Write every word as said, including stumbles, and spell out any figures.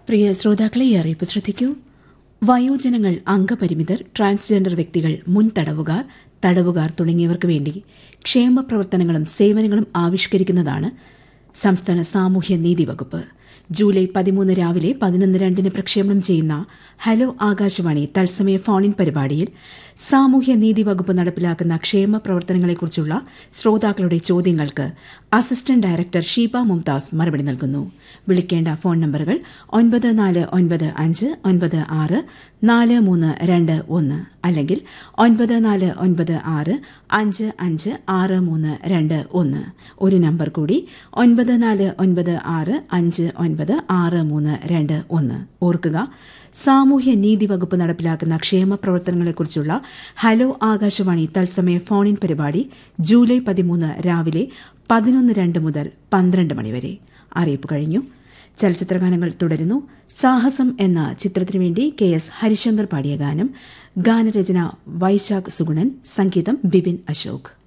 പ്രിയ ശ്രോതാക്കളെ ഈ അറിയിപ്പ് ശ്രദ്ധിക്കൂ. വയോജനങ്ങൾ, അംഗപരിമിതർ, ട്രാൻസ്ജെൻഡർ വ്യക്തികൾ, മുൻ തടവുകാർ, തടവുകാർ തുടങ്ങിയവർക്ക് വേണ്ടി ക്ഷേമ പ്രവർത്തനങ്ങളും സേവനങ്ങളും ആവിഷ്കരിക്കുന്നതാണ് സംസ്ഥാന സാമൂഹ്യനീതി വകുപ്പ്. ജൂലൈ പതിമൂന്ന് രാവിലെ പതിനൊന്ന് രണ്ടിന് പ്രക്ഷേപണം ചെയ്യുന്ന ഹലോ ആകാശവാണി തത്സമയ ഫോണിൻ പരിപാടിയിൽ സാമൂഹ്യനീതി വകുപ്പ് നടപ്പിലാക്കുന്ന ക്ഷേമ പ്രവർത്തനങ്ങളെക്കുറിച്ചുള്ള ശ്രോതാക്കളുടെ ചോദ്യങ്ങൾക്ക് അസിസ്റ്റന്റ് ഡയറക്ടർ ഷീബ മുംതാസ് മറുപടി നൽകുന്നു. വിളിക്കേണ്ട ഫോൺ നമ്പറുകൾ ഒൻപത് നാല് ഒൻപത് അഞ്ച് ഒൻപത് ആറ് നാല് മൂന്ന് രണ്ട് ഒന്ന് അല്ലെങ്കിൽ ഒൻപത് നാല് ഒൻപത് ആറ് അഞ്ച് അഞ്ച് ആറ് മൂന്ന് രണ്ട് ഒന്ന്. ഒരു നമ്പർ കൂടി ഒൻപത് നാല് ഒൻപത് ആറ് അഞ്ച് ഒൻപത് ആറ് മൂന്ന് രണ്ട് ഒന്ന്. ഓർക്കുക, സാമൂഹ്യ നീതി വകുപ്പ് നടപ്പിലാക്കുന്ന ക്ഷേമ പ്രവർത്തനങ്ങളെക്കുറിച്ചുള്ള ഹലോ ആകാശവാണി തത്സമയ ഫോണിൻ പരിപാടി ജൂലൈ പതിമൂന്ന് രാവിലെ പതിനൊന്ന് രണ്ട് മുതൽ പന്ത്രണ്ട് മണിവരെ. അറിയിപ്പ് കഴിഞ്ഞു. ചലച്ചിത്രഗാനങ്ങൾ തുടരുന്നു. സാഹസം എന്ന ചിത്രത്തിനു വേണ്ടി കെ എസ് ഹരിശങ്കർ പാടിയ ഗാനം. ഗാനരചന വൈശാഖ് സുഗുണൻ, സംഗീതം ബിപിൻ അശോക്.